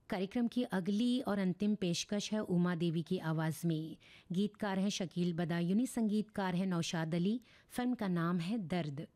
कार्यक्रम की अगली और अंतिम पेशकश है उमा देवी की आवाज़ में। गीतकार हैं शकील बदायूनी, संगीतकार हैं नौशाद अली। फिल्म का नाम है दर्द।